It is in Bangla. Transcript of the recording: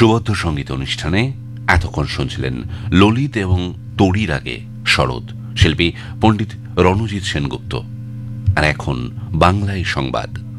সুবদ্ধ সঙ্গীত অনুষ্ঠানে এতক্ষণ শুনছিলেন ললিত এবং তড়ির আগে শরৎ, শিল্পী পণ্ডিত রণজিৎ সেনগুপ্ত। আর এখন বাংলায় সংবাদ।